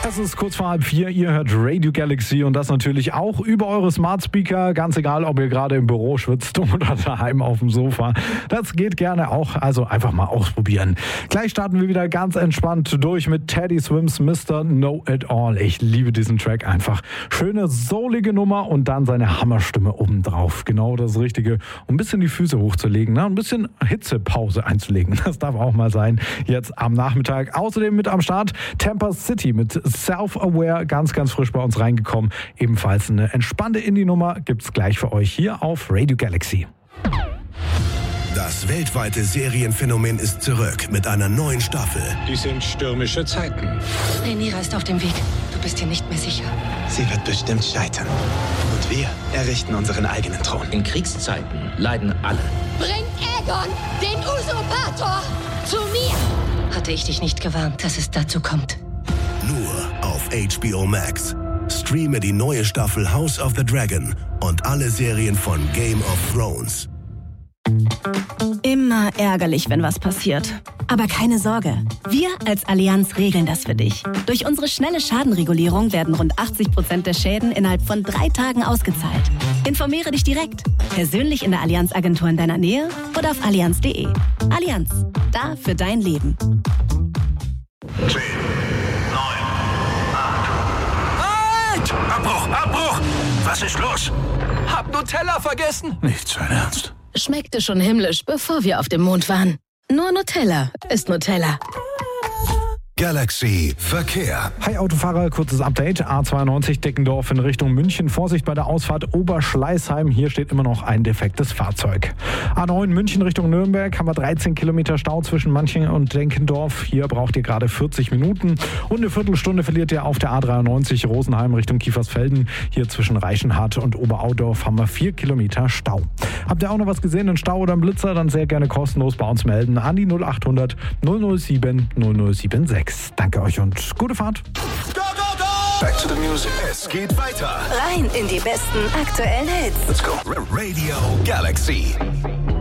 Es ist kurz vor 3:30, ihr hört Radio Galaxy und das natürlich auch über eure Smart Speaker. Ganz egal, ob ihr gerade im Büro schwitzt oder daheim auf dem Sofa. Das geht gerne auch, also einfach mal ausprobieren. Gleich starten wir wieder ganz entspannt durch mit Teddy Swims Mr. Know It All. Ich liebe diesen Track einfach. Schöne, soulige Nummer und dann seine Hammerstimme obendrauf. Genau das Richtige, um ein bisschen die Füße hochzulegen, ne? Ein bisschen Hitzepause einzulegen. Das darf auch mal sein, jetzt am Nachmittag. Außerdem mit am Start Tampa City mit Self-Aware, ganz, ganz frisch bei uns reingekommen. Ebenfalls eine entspannte Indie-Nummer gibt's gleich für euch hier auf Radio Galaxy. Das weltweite Serienphänomen ist zurück mit einer neuen Staffel. Die sind stürmische Zeiten. Rhaenyra ist auf dem Weg. Du bist dir nicht mehr sicher. Sie wird bestimmt scheitern. Und wir errichten unseren eigenen Thron. In Kriegszeiten leiden alle. Bring Aegon, den Usurpator, zu mir! Hatte ich dich nicht gewarnt, dass es dazu kommt? Nur auf HBO Max. Streame die neue Staffel House of the Dragon und alle Serien von Game of Thrones. Immer ärgerlich, wenn was passiert. Aber keine Sorge, wir als Allianz regeln das für dich. Durch unsere schnelle Schadenregulierung werden rund 80% der Schäden innerhalb von 3 Tagen ausgezahlt. Informiere dich direkt, persönlich in der Allianz-Agentur in deiner Nähe oder auf allianz.de. Allianz, da für dein Leben. 10, 9, 8. Abbruch! Abbruch! Was ist los? Hab Nutella vergessen. Nicht sein Ernst. Schmeckte schon himmlisch, bevor wir auf dem Mond waren. Nur Nutella ist Nutella. Galaxy Verkehr. Hi Autofahrer, kurzes Update. A92 Deckendorf in Richtung München. Vorsicht bei der Ausfahrt Oberschleißheim. Hier steht immer noch ein defektes Fahrzeug. A9 München Richtung Nürnberg haben wir 13 Kilometer Stau zwischen Manching und Deckendorf. Hier braucht ihr gerade 40 Minuten. Und eine Viertelstunde verliert ihr auf der A93 Rosenheim Richtung Kiefersfelden. Hier zwischen Reichenhart und Oberaudorf haben wir 4 Kilometer Stau. Habt ihr auch noch was gesehen, einen Stau oder einen Blitzer? Dann sehr gerne kostenlos bei uns melden an die 0800 007 0076. Danke euch und gute Fahrt. Go, go, go! Back to the music. Es geht weiter. Rein in die besten aktuellen Hits. Let's go. Radio Galaxy.